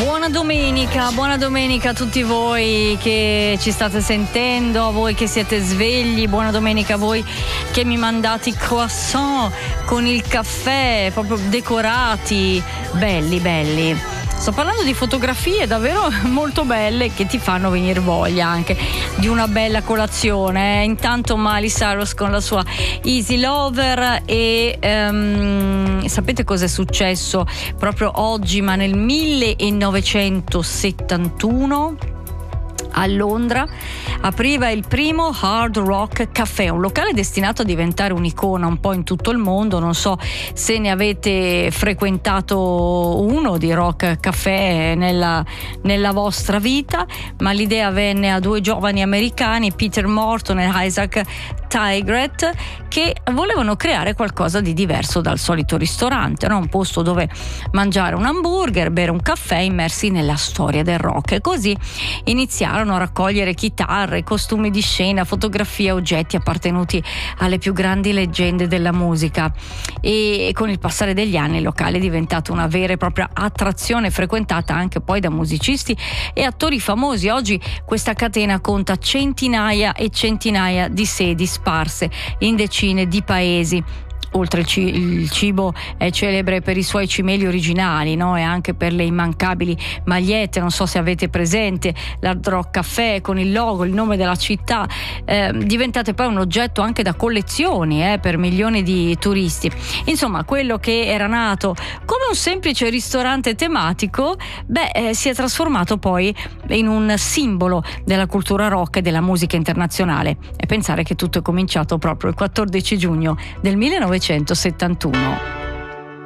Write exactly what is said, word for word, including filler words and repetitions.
Buona domenica, buona domenica a tutti voi che ci state sentendo, a voi che siete svegli, buona domenica a voi che mi mandate i croissant con il caffè, proprio decorati, belli, belli. Sto parlando di fotografie davvero molto belle che ti fanno venire voglia anche di una bella colazione. Eh. Intanto Miley Cyrus con la sua Easy Lover e um, sapete cosa è successo proprio oggi, ma nel millenovecentosettantuno a Londra apriva il primo Hard Rock Café, un locale destinato a diventare un'icona un po' in tutto il mondo. Non so se ne avete frequentato uno di rock café nella, nella vostra vita, ma l'idea venne a due giovani americani, Peter Morton e Isaac Tigret, che volevano creare qualcosa di diverso dal solito ristorante, no? Un posto dove mangiare un hamburger, bere un caffè immersi nella storia del rock. E così iniziarono a raccogliere chitarre, costumi di scena, fotografie, oggetti appartenuti alle più grandi leggende della musica. E con il passare degli anni il locale è diventato una vera e propria attrazione, frequentata anche poi da musicisti e attori famosi. Oggi questa catena conta centinaia e centinaia di sedi sparse in decine di paesi. Oltre il cibo è celebre per i suoi cimeli originali, no? E anche per le immancabili magliette. Non so se avete presente l'Hard Rock Café con il logo, il nome della città, eh, diventate poi un oggetto anche da collezioni eh, per milioni di turisti. Insomma, quello che era nato come un semplice ristorante tematico, beh, eh, si è trasformato poi in un simbolo della cultura rock e della musica internazionale. E pensare che tutto è cominciato proprio il quattordici giugno del millenovecentosettantuno.